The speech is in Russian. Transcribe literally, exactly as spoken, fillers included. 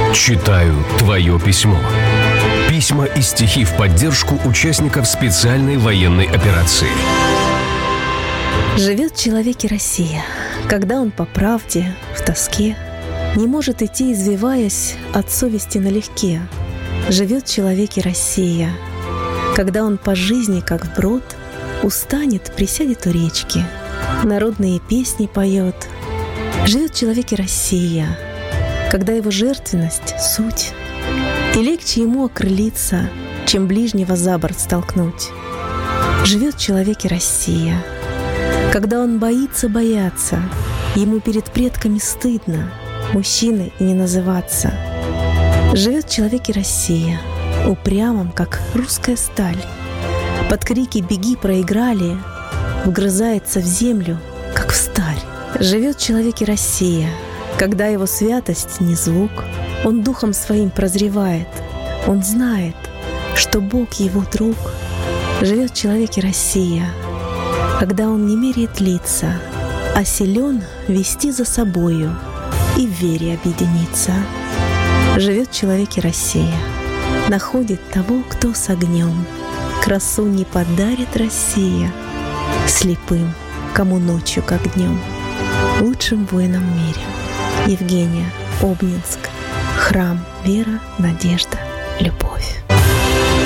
Читаю твое письмо. Письма и стихи в поддержку участников специальной военной операции. Живет в человеке Россия, когда он по правде, в тоске, не может идти, извиваясь от совести налегке. Живет в человеке Россия, когда он по жизни, как вброд, устанет, присядет у речки, народные песни поет. Живет в человеке Россия, когда его жертвенность — суть, и легче ему окрылиться, чем ближнего за борт столкнуть. Живет в человеке Россия, когда он боится бояться, ему перед предками стыдно мужчиной и не называться. Живет в человеке Россия, упрямым, как русская сталь, под крики «беги, проиграли», вгрызается в землю, как в старь. Живет в человеке Россия, когда его святость не звук, он духом своим прозревает, он знает, что Бог его друг. Живет в человеке Россия, когда он не меряет лица, а силен вести за собою и в вере объединиться. Живет в человеке Россия, находит того, кто с огнем. Красу не подарит Россия слепым, кому ночью, как днем. Лучшим воинам в мире. Евгения, Обнинск. Храм, вера, надежда, любовь.